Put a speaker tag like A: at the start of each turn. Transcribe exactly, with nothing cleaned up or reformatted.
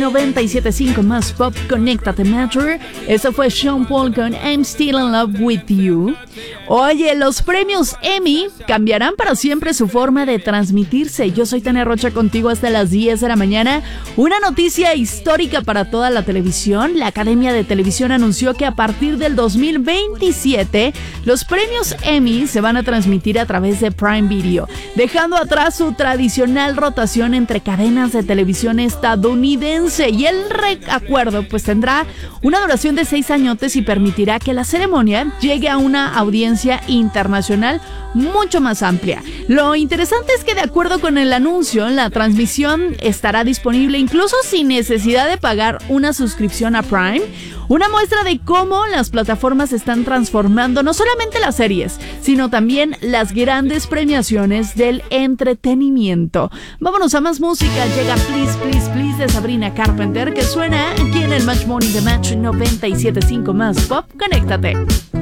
A: noventa y siete punto cinco más pop, conéctate Matter. Eso fue Sean Paul con I'm Still in Love with You. Oye, los premios Emmy cambiarán para siempre su forma de transmitirse. Yo soy Tania Rocha contigo hasta las diez de la mañana. Una noticia histórica para toda la televisión. La Academia de Televisión anunció que a partir del dos mil veintisiete los premios Emmy se van a transmitir a través de Prime Video, dejando atrás su tradicional rotación entre cadenas de televisión estadounidense. Y el acuerdo pues tendrá una duración de seis añotes y permitirá que la ceremonia llegue a una audiencia internacional mucho más amplia. Lo interesante es que, de acuerdo con el anuncio, la transmisión estará disponible incluso sin necesidad de pagar una suscripción a Prime. Una muestra de cómo las plataformas están transformando no solamente las series, sino también las grandes premiaciones del entretenimiento. Vámonos a más música. Llega Please, Please, Please de Sabrina Carpenter, que suena aquí en el Match Morning de Match noventa y siete punto cinco más pop. Conéctate.